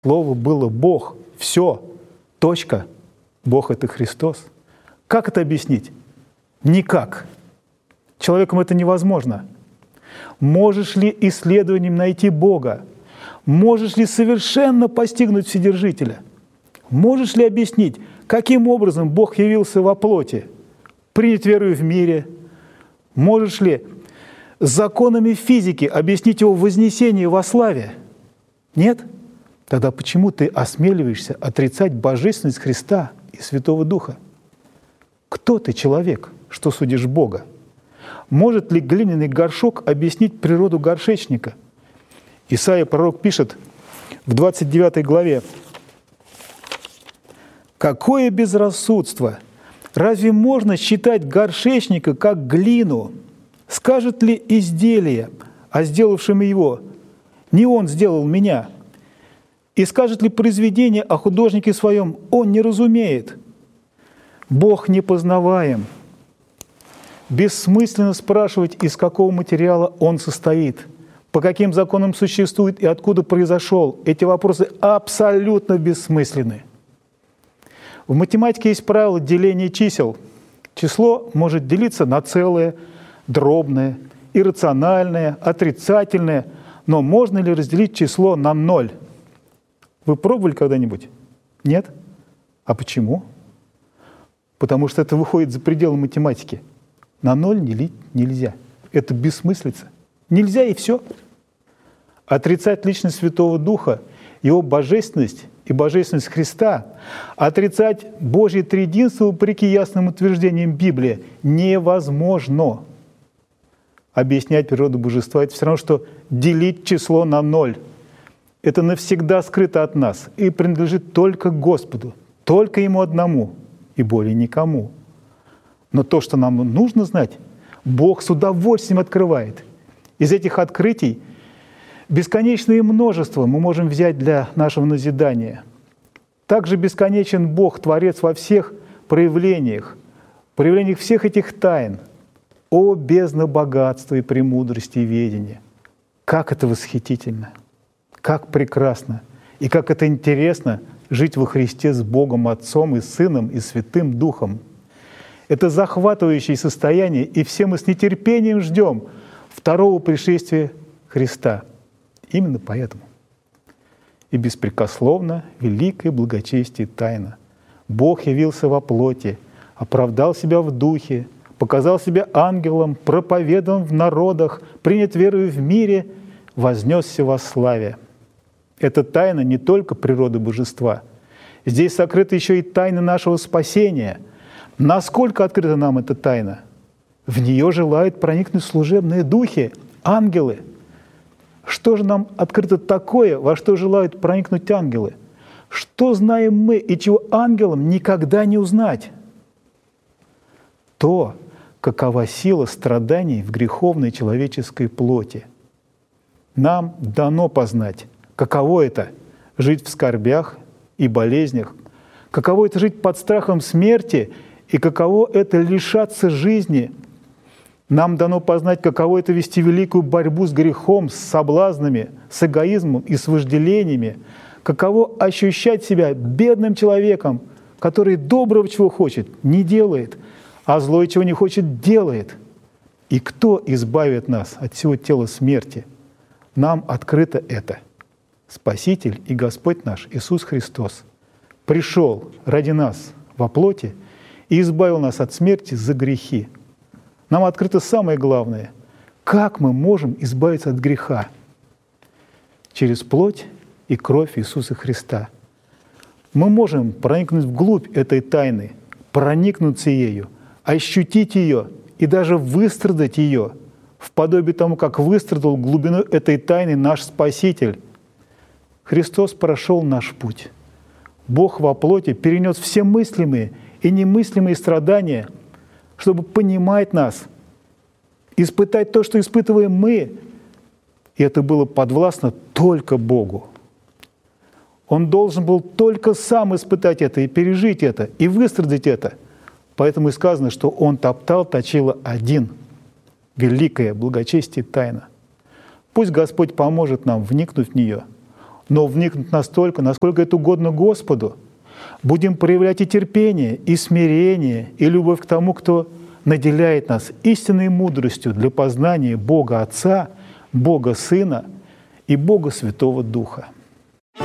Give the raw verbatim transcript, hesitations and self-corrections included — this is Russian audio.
Слово было Бог. Все. Точка. Бог — это Христос. Как это объяснить? Никак. Человеком это невозможно. Можешь ли исследованием найти Бога? Можешь ли совершенно постигнуть Вседержителя? Можешь ли объяснить, каким образом Бог явился во плоти? Принять веру в мире? Можешь ли законами физики объяснить Его вознесение во славе? Нет? Тогда почему ты осмеливаешься отрицать божественность Христа и Святого Духа? Кто ты, человек, что судишь Бога? Может ли глиняный горшок объяснить природу горшечника? Исаия пророк пишет в двадцать девятой главе: «Какое безрассудство! Разве можно считать горшечника как глину? Скажет ли изделие о сделавшем его: не он сделал меня? И скажет ли произведение о художнике своем: он не разумеет? Бог непознаваем. Бессмысленно спрашивать, из какого материала он состоит, по каким законам существует и откуда произошел. Эти вопросы абсолютно бессмысленны. В математике есть правило деления чисел. Число может делиться на целое, дробное, иррациональное, отрицательное. Но можно ли разделить число на ноль? Вы пробовали когда-нибудь? Нет? А почему? Потому что это выходит за пределы математики. На ноль делить нельзя. Это бессмыслица. Нельзя, и все. Отрицать личность Святого Духа, Его божественность и божественность Христа, отрицать Божье триединство вопреки ясным утверждениям Библии невозможно. Объяснять природу божества — это все равно, что делить число на ноль. Это навсегда скрыто от нас и принадлежит только Господу, только Ему одному и более никому. Но то, что нам нужно знать, Бог с удовольствием открывает. Из этих открытий бесконечное множество мы можем взять для нашего назидания. Также бесконечен Бог, Творец во всех проявлениях, проявлениях всех этих тайн. О, бездна богатства и премудрости и ведения! Как это восхитительно! Как прекрасно! И как это интересно жить во Христе с Богом Отцом и Сыном и Святым Духом! Это захватывающее состояние, и все мы с нетерпением ждем второго пришествия Христа. Именно поэтому. И беспрекословно великое благочестие тайна. Бог явился во плоти, оправдал себя в духе, показал себя ангелом, проповедан в народах, принят верою в мире, вознесся во славе. Это тайна не только природы божества. Здесь сокрыта еще и тайна нашего спасения. Насколько открыта нам эта тайна? В нее желают проникнуть служебные духи, ангелы. Что же нам открыто такое, во что желают проникнуть ангелы? Что знаем мы и чего ангелам никогда не узнать? То, какова сила страданий в греховной человеческой плоти. Нам дано познать, каково это — жить в скорбях и болезнях, каково это — жить под страхом смерти, и каково это — лишаться жизни. Нам дано познать, каково это — вести великую борьбу с грехом, с соблазнами, с эгоизмом и с вожделениями, каково ощущать себя бедным человеком, который доброго чего хочет, не делает, а злое чего не хочет, делает. И кто избавит нас от всего тела смерти? Нам открыто это. Спаситель и Господь наш Иисус Христос пришел ради нас во плоти и избавил нас от смерти за грехи. Нам открыто самое главное — как мы можем избавиться от греха? Через плоть и кровь Иисуса Христа. Мы можем проникнуть вглубь этой тайны, проникнуться ею, ощутить ее и даже выстрадать ее, в подобие тому, как выстрадал глубину этой тайны наш Спаситель. Христос прошел наш путь. Бог во плоти перенес все мыслимые и немыслимые страдания, чтобы понимать нас, испытать то, что испытываем мы. И это было подвластно только Богу. Он должен был только сам испытать это и пережить это, и выстрадать это. Поэтому и сказано, что Он топтал точило один. Великое благочестие тайна. Пусть Господь поможет нам вникнуть в нее, но вникнуть настолько, насколько это угодно Господу. Будем проявлять и терпение, и смирение, и любовь к тому, кто наделяет нас истинной мудростью для познания Бога Отца, Бога Сына и Бога Святого Духа.